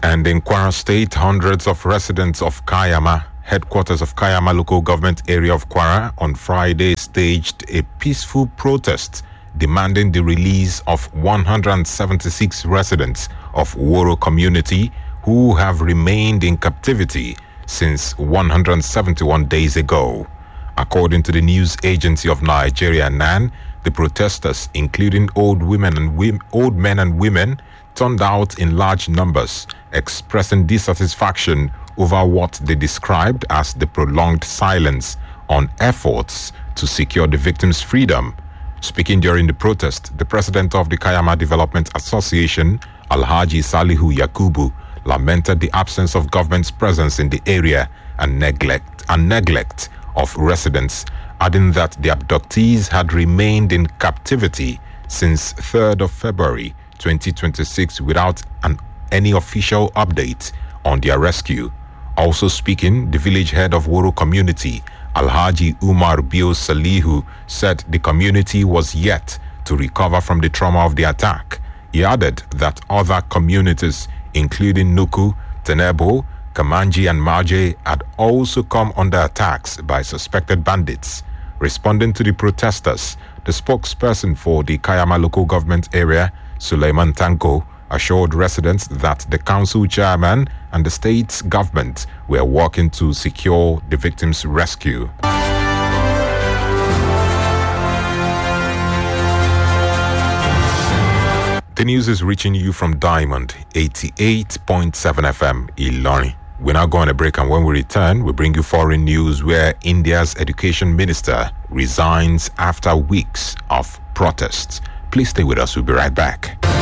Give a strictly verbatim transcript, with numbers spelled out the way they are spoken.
And in Kwara State, hundreds of residents of Kayama, headquarters of Kayama local government area of Kwara, on Friday staged a peaceful protest demanding the release of one hundred seventy-six residents of Woro community who have remained in captivity since one hundred seventy-one days ago. According to the news agency of Nigeria, N A N, the protesters, including old women and women, old men and women, turned out in large numbers, expressing dissatisfaction over what they described as the prolonged silence on efforts to secure the victims' freedom. Speaking during the protest, the president of the Kayama Development Association, Alhaji Salihu Yakubu, lamented the absence of government's presence in the area and neglect and neglect of residents, adding that the abductees had remained in captivity since third of February twenty twenty-six without an, any official update on their rescue. Also speaking, the village head of Woro community, Alhaji Umar Bio Salihu, said the community was yet to recover from the trauma of the attack. He added that other communities, including Nuku, Tenebo, Kamanji and Maje, had also come under attacks by suspected bandits. Responding to the protesters, the spokesperson for the Kayama local government area, Suleiman Tanko, assured residents that the council chairman and the state's government were working to secure the victims' rescue. The news is reaching you from Diamond eighty-eight point seven F M, Ilorin. We're now going to break, and when we return, we bring you foreign news where India's education minister resigns after weeks of protests. Please stay with us. We'll be right back.